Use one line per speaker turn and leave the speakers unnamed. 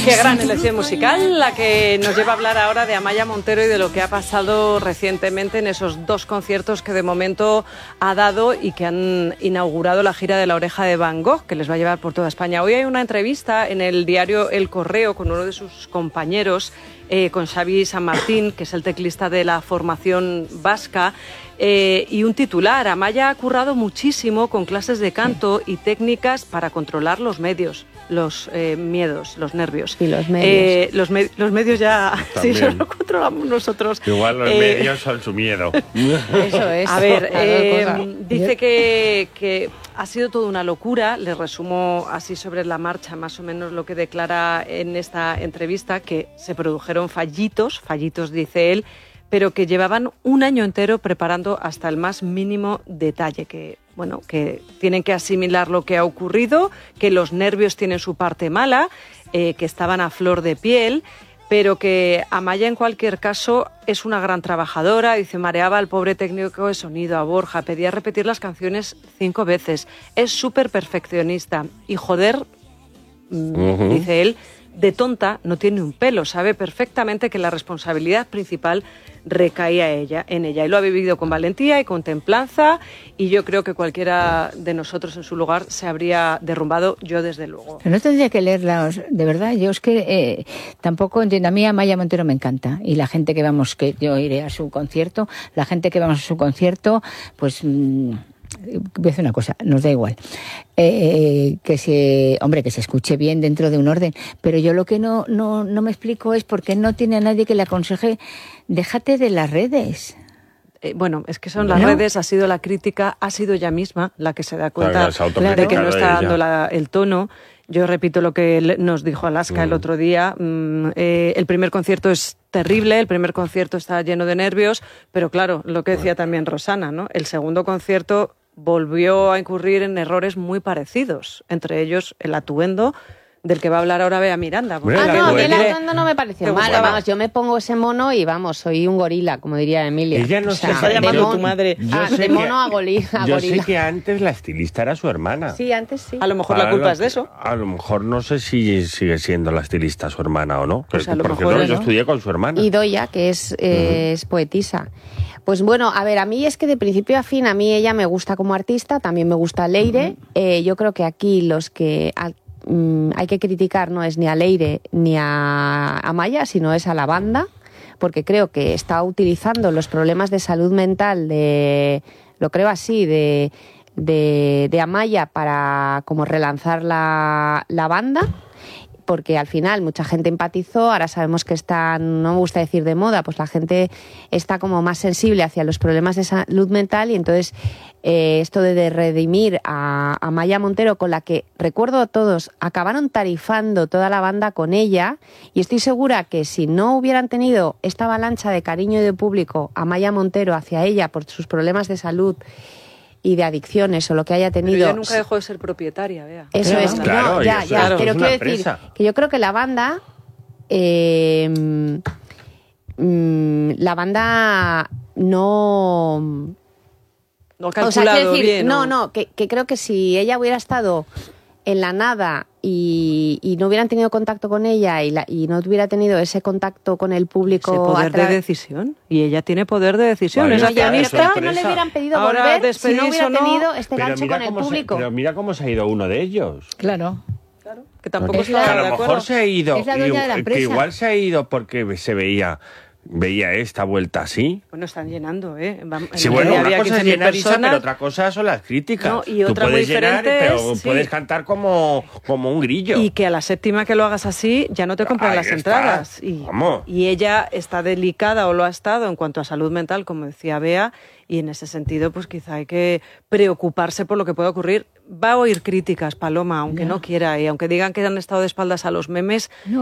Qué gran elección musical la que nos lleva a hablar ahora de Amaia Montero y de lo que ha pasado recientemente en esos 2 conciertos que de momento ha dado y que han inaugurado la gira de La Oreja de Van Gogh, que les va a llevar por toda España. Hoy hay una entrevista en el diario El Correo con uno de sus compañeros, con Xavi San Martín, que es el teclista de la formación vasca, y un titular: Amaia ha currado muchísimo con clases de canto y técnicas para controlar los miedos, los nervios.
Y los medios.
Los medios ya sí, eso lo controlamos nosotros.
Igual los medios son su miedo.
Eso es.
A ver, dice que ha sido toda una locura. Le resumo así sobre la marcha más o menos lo que declara en esta entrevista, que se produjeron fallitos dice él, pero que llevaban un año entero preparando hasta el más mínimo detalle, que tienen que asimilar lo que ha ocurrido, que los nervios tienen su parte mala, que estaban a flor de piel, pero que Amaia en cualquier caso es una gran trabajadora. Dice, mareaba al pobre técnico de sonido, a Borja, pedía repetir las canciones 5 veces, es súper perfeccionista y joder, dice él, de tonta no tiene un pelo, sabe perfectamente que la responsabilidad principal recaía en ella y lo ha vivido con valentía y con templanza, y yo creo que cualquiera de nosotros en su lugar se habría derrumbado, yo desde luego.
Pero no tendría que leerlas, de verdad. Yo es que tampoco entiendo. A mí Amaia Montero me encanta, y la gente que vamos, que yo iré a su concierto, la gente que vamos a su concierto, pues voy a decir una cosa, nos da igual, que se escuche bien dentro de un orden, pero yo lo que no me explico es por qué no tiene a nadie que le aconseje, déjate de las redes.
Bueno, es que son las redes, ha sido la crítica, ha sido ella misma la que se da cuenta de que no está dando el tono. Yo repito lo que nos dijo Alaska el otro día. El primer concierto es terrible, el primer concierto está lleno de nervios, pero claro, lo que decía también Rosana, ¿no? El segundo concierto volvió a incurrir en errores muy parecidos, entre ellos el atuendo, del que va a hablar ahora Bea Miranda.
No, a mí el atuendo no me pareció mal. Vamos, yo me pongo ese mono y vamos, soy un gorila, como diría Emilia.
Ella no se
está llamando tu madre.
De mono a gorila.
Yo sé que antes la estilista era su hermana.
Sí, antes sí.
A lo mejor la culpa es de eso.
A lo mejor no sé si sigue siendo la estilista su hermana o no.
Pues a lo
porque
mejor
yo estudié con su hermana.
Y Doya, que es poetisa. Pues bueno, a ver, a mí es que de principio a fin, a mí ella me gusta como artista, también me gusta Leire. Yo creo que aquí los que hay que criticar no es ni a Leire ni a Amaia, sino es a la banda, porque creo que está utilizando los problemas de salud mental de Amaia para como relanzar la banda, porque al final mucha gente empatizó, ahora sabemos que están, no me gusta decir de moda, pues la gente está como más sensible hacia los problemas de salud mental, y entonces esto de redimir a Amaia Montero, con la que, recuerdo a todos, acabaron tarifando toda la banda con ella, y estoy segura que si no hubieran tenido esta avalancha de cariño y de público a Amaia Montero hacia ella por sus problemas de salud y de adicciones o lo que haya tenido.
Pero ella nunca dejó de ser propietaria, Bea.
Eso es,
claro,
ya. Pero quiero decir que yo creo que la banda, no calculado bien. Que creo que si ella hubiera estado en la nada y no hubieran tenido contacto con ella y no hubiera tenido ese contacto con el público...
Ese poder de decisión. Y ella tiene poder de decisión.
Vale,
es pianista.
No le hubieran pedido volver si no hubiera tenido este gancho con el público.
Pero mira cómo se ha ido uno de ellos.
Claro.
Que tampoco
es la,
a lo mejor se ha ido,
es la dueña de la empresa.
Que igual se ha ido porque se veía esta vuelta así.
Bueno, están llenando,
Sí, bueno, una cosa es llenar, Isa, pero otra cosa son las críticas.
No, y otra
tú puedes
muy
llenar,
diferente
pero puedes cantar como un grillo.
Y que a la séptima que lo hagas así, ya no te compran las entradas. Y ella está delicada, o lo ha estado, en cuanto a salud mental, como decía Bea, y en ese sentido, pues quizá hay que preocuparse por lo que pueda ocurrir. Va a oír críticas, Paloma, aunque no quiera, y aunque digan que han estado de espaldas a los memes,